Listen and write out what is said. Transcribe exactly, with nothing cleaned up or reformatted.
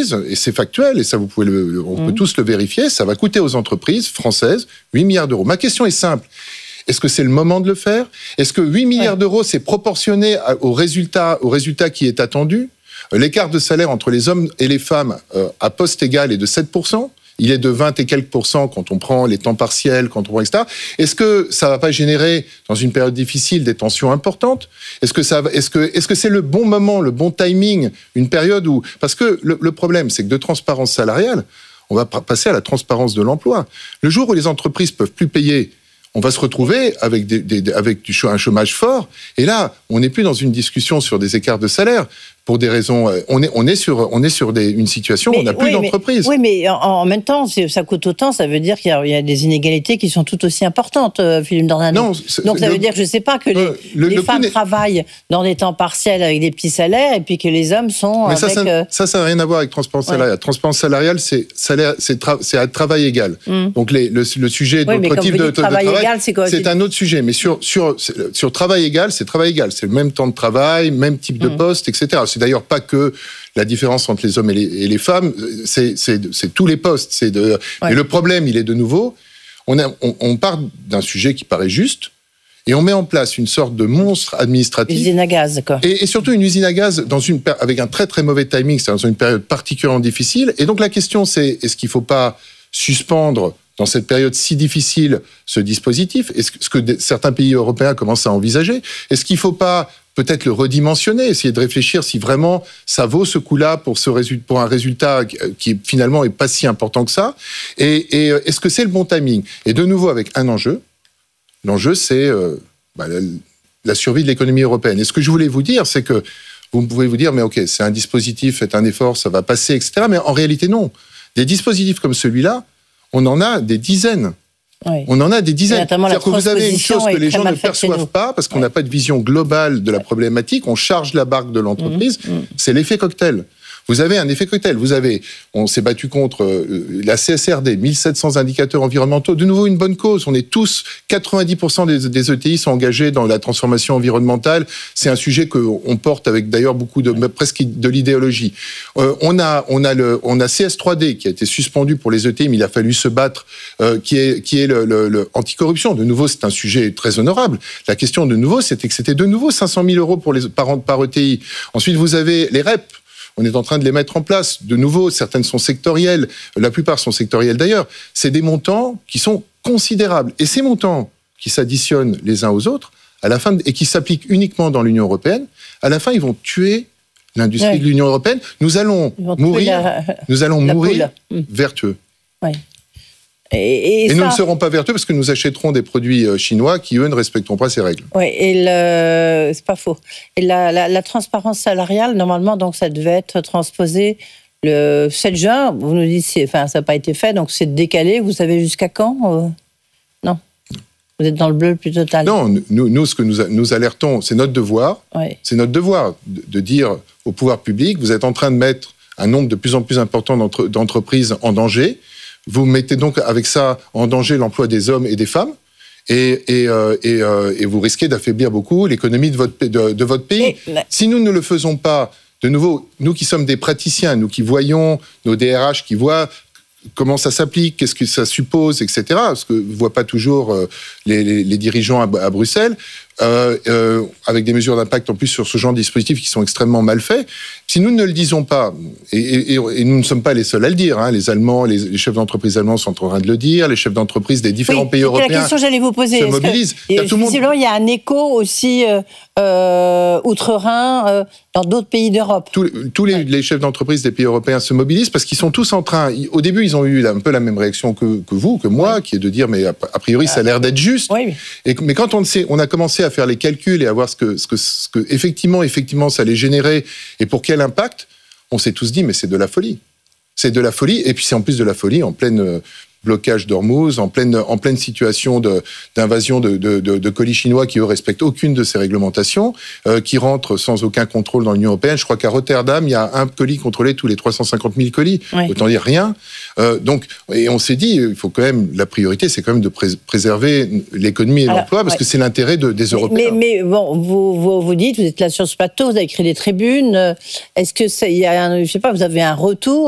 entreprises, et c'est factuel, et ça vous pouvez le, on mmh. peut tous le vérifier, ça va coûter aux entreprises françaises huit milliards d'euros. Ma question est simple. Est-ce que c'est le moment de le faire ? Est-ce que huit milliards ouais. d'euros, c'est proportionné au résultat, au résultat qui est attendu ? L'écart de salaire entre les hommes et les femmes euh, à poste égal est de sept pour cent. Il est de vingt et quelques pourcents quand on prend les temps partiels, quand on prend et cetera. Est-ce que ça va pas générer, dans une période difficile, des tensions importantes ? Est-ce que ça, est-ce que, est-ce que c'est le bon moment, le bon timing, une période où... Parce que le, le problème, c'est que de transparence salariale, on va passer à la transparence de l'emploi. Le jour où les entreprises peuvent plus payer, on va se retrouver avec, des, des, avec du, un chômage fort. Et là, on n'est plus dans une discussion sur des écarts de salaire. Pour des raisons, on est on est sur on est sur des, une situation mais, où on n'a plus oui, d'entreprise. Oui, mais en, en même temps, ça coûte autant. Ça veut dire qu'il y a, il y a des inégalités qui sont tout aussi importantes, euh, Philippe Dornano. Non, donc ça le, veut dire que je ne sais pas que les, euh, le, les le femmes travaillent dans des temps partiels avec des petits salaires et puis que les hommes sont. Mais avec, ça, ça, euh... ça, ça n'a rien à voir avec transparence ouais. salariale. Transparence salariale, c'est salaire, c'est, tra- c'est à travail égal. Mm. Donc les, le, le sujet oui, d'autres types de, de travail, travail, égal, c'est, quoi, c'est un autre sujet. Mais sur sur sur travail égal, c'est travail égal. C'est le même temps de travail, même type de mm. poste, et cetera. C'est d'ailleurs pas que la différence entre les hommes et les, et les femmes, c'est, c'est, c'est tous les postes. C'est de, ouais. Et le problème, il est de nouveau, on, a, on, on part d'un sujet qui paraît juste, et on met en place une sorte de monstre administratif. Une usine à gaz, quoi. Et, et surtout une usine à gaz dans une, avec un très très mauvais timing, c'est dans une période particulièrement difficile. Et donc la question, c'est est-ce qu'il ne faut pas suspendre dans cette période si difficile ce dispositif ? Est-ce que, ce que des, certains pays européens commencent à envisager ? Est-ce qu'il ne faut pas peut-être le redimensionner, essayer de réfléchir si vraiment ça vaut ce coup-là pour, ce résultat, pour un résultat qui finalement n'est pas si important que ça ? Et, et est-ce que c'est le bon timing ? Et de nouveau avec un enjeu, l'enjeu c'est euh, bah, la, la survie de l'économie européenne. Et ce que je voulais vous dire, c'est que vous pouvez vous dire, mais ok, c'est un dispositif, faites un effort, ça va passer, et cetera. Mais en réalité non. Des dispositifs comme celui-là, on en a des dizaines. Oui. On en a des dizaines. C'est-à-dire que vous avez une chose que les gens ne perçoivent pas parce qu'on n'a oui. pas de vision globale de la problématique. On charge la barque de l'entreprise. Mmh, mmh. C'est l'effet cocktail. Vous avez un effet cocktail. Vous avez, on s'est battu contre euh, la C S R D, mille sept cents indicateurs environnementaux. De nouveau, une bonne cause. On est tous, quatre-vingt-dix pour cent des, des E T I sont engagés dans la transformation environnementale. C'est un sujet qu'on porte avec d'ailleurs beaucoup de, presque de l'idéologie. Euh, on a, on a le, on a C S trois D qui a été suspendu pour les E T I, mais il a fallu se battre, euh, qui est, qui est le, le, le anticorruption. De nouveau, c'est un sujet très honorable. La question de nouveau, c'était que c'était de nouveau cinq cent mille euros pour les par, par E T I. Ensuite, vous avez les R E P. On est en train de les mettre en place. De nouveau, certaines sont sectorielles. La plupart sont sectorielles d'ailleurs. C'est des montants qui sont considérables. Et ces montants qui s'additionnent les uns aux autres, à la fin, et qui s'appliquent uniquement dans l'Union européenne, à la fin, ils vont tuer l'industrie ouais. de l'Union européenne. Nous allons mourir, la, nous allons mourir poule. vertueux. Ouais. Et, et, et ça... nous ne serons pas vertueux parce que nous achèterons des produits chinois qui, eux, ne respecteront pas ces règles. Oui, et le... c'est pas faux. Et la, la, la transparence salariale, normalement, donc, ça devait être transposé le sept juin. Vous nous dites, c'est... enfin, ça n'a pas été fait, donc c'est décalé. Vous savez jusqu'à quand ? euh... Non. Vous êtes dans le bleu le plus total. Non, nous, nous ce que nous, nous alertons, c'est notre devoir. Oui. C'est notre devoir de, de dire au pouvoir public, vous êtes en train de mettre un nombre de plus en plus important d'entre, d'entreprises en danger. Vous mettez donc avec ça en danger l'emploi des hommes et des femmes et, et, euh, et, euh, et vous risquez d'affaiblir beaucoup l'économie de votre, de, de votre pays. Et... Si nous ne le faisons pas, de nouveau, nous qui sommes des praticiens, nous qui voyons, nos D R H qui voient comment ça s'applique, qu'est-ce que ça suppose, et cetera, parce que ne voient pas toujours euh, les, les, les dirigeants à, à Bruxelles, euh, euh, avec des mesures d'impact en plus sur ce genre de dispositifs qui sont extrêmement mal faits. Si nous ne le disons pas, et, et, et nous ne sommes pas les seuls à le dire, hein, les Allemands, les, les chefs d'entreprise allemands sont en train de le dire, les chefs d'entreprise des différents oui, pays européens la question que j'allais vous poser, se mobilisent. Que, il, tout le monde... il y a un écho aussi euh, euh, outre-Rhin euh, dans d'autres pays d'Europe. Tous, tous les, ouais. les chefs d'entreprise des pays européens se mobilisent parce qu'ils sont tous en train... Au début, ils ont eu un peu la même réaction que, que vous, que moi, ouais. qui est de dire, mais a, a priori, ça a l'air d'être juste. Oui. Et, mais quand on, sait, on a commencé à faire les calculs et à voir ce que, ce que, ce que effectivement, effectivement, ça allait générer et pour quel impact, on s'est tous dit, mais c'est de la folie. C'est de la folie, et puis c'est en plus de la folie en pleine euh, blocage d'Ormuz, en pleine, en pleine situation de, d'invasion de, de, de, de colis chinois qui, eux, respectent aucune de ces réglementations, euh, qui rentrent sans aucun contrôle dans l'Union européenne. Je crois qu'à Rotterdam, il y a un colis contrôlé tous les trois cent cinquante mille colis. Ouais. Autant dire rien. Euh, donc, et on s'est dit, il faut quand même, la priorité, c'est quand même de pré- préserver l'économie et Alors, l'emploi, parce ouais. que c'est l'intérêt de, des Européens. Mais, mais bon, vous, vous, vous dites, vous êtes là sur ce plateau, vous avez écrit des tribunes. Est-ce que ça, il y a un, je sais pas, vous avez un retour?